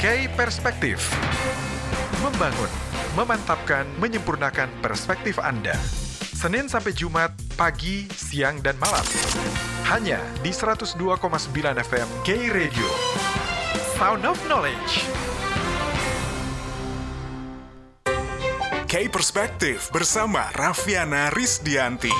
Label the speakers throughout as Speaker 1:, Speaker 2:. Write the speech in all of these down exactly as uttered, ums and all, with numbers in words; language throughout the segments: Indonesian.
Speaker 1: K Perspektif. Membangun, memantapkan, menyempurnakan perspektif Anda. Senin sampai Jumat, pagi, siang, dan malam. Hanya di seratus dua koma sembilan F M K Radio. Sound of Knowledge.
Speaker 2: K Perspektif bersama Raffiana Rizdianti.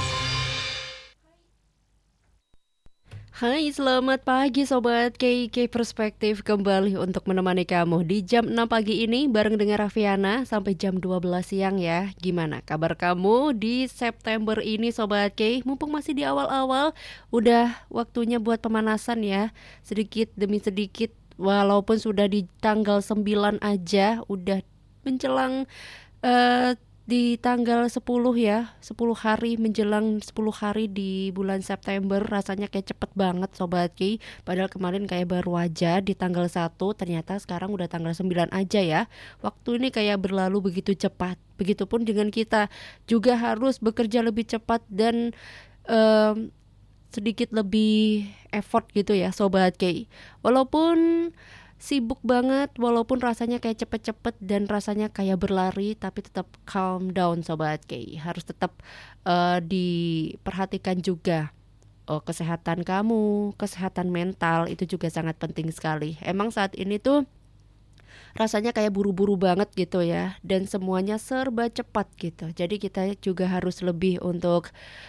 Speaker 3: Hai, selamat pagi Sobat K K Perspektif, kembali untuk menemani kamu di jam enam pagi ini bareng dengan Raffiana sampai jam dua belas siang ya. Gimana kabar kamu di September ini Sobat K? Mumpung masih di awal-awal, udah waktunya buat pemanasan ya. Sedikit demi sedikit, walaupun sudah di tanggal sembilan aja, udah menjelang Uh, di tanggal sepuluh ya, sepuluh hari menjelang sepuluh hari di bulan September. Rasanya kayak cepet banget Sobat Ki. Padahal kemarin kayak baru aja di tanggal satu, ternyata sekarang udah tanggal sembilan aja ya. Waktu ini kayak berlalu begitu cepat. Begitupun dengan kita juga harus bekerja lebih cepat dan um, sedikit lebih effort gitu ya Sobat Ki. Walaupun sibuk banget, walaupun rasanya kayak cepet-cepet dan rasanya kayak berlari, tapi tetap calm down Sobat K. Harus tetap uh, diperhatikan juga oh, kesehatan kamu, kesehatan mental itu juga sangat penting sekali. Emang saat ini tuh rasanya kayak buru-buru banget gitu ya, dan semuanya serba cepat gitu. Jadi kita juga harus lebih untuk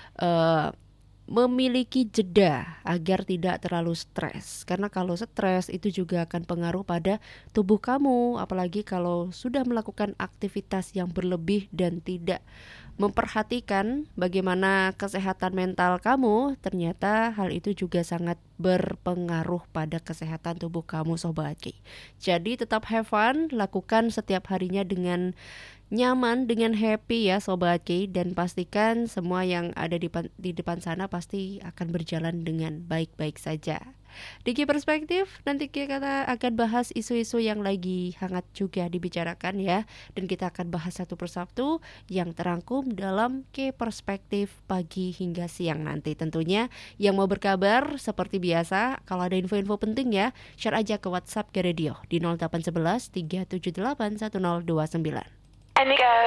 Speaker 3: uh, memiliki jeda agar tidak terlalu stres. Karena kalau stres itu juga akan pengaruh pada tubuh kamu, apalagi kalau sudah melakukan aktivitas yang berlebih dan tidak memperhatikan bagaimana kesehatan mental kamu, ternyata hal itu juga sangat berpengaruh pada kesehatan tubuh kamu Sobat Ki. Jadi tetap have fun, lakukan setiap harinya dengan nyaman, dengan happy ya Sobat Ki, dan pastikan semua yang ada di, di depan sana pasti akan berjalan dengan baik-baik saja. Di Ki Perspektif nanti kita akan bahas isu-isu yang lagi hangat juga dibicarakan ya, dan kita akan bahas satu persatu yang terangkum dalam Ki Perspektif pagi hingga siang nanti. Tentunya yang mau berkabar seperti biasa, kalau ada info-info penting ya, share aja ke WhatsApp K Radio di nol delapan satu satu tiga tujuh delapan satu nol dua sembilan.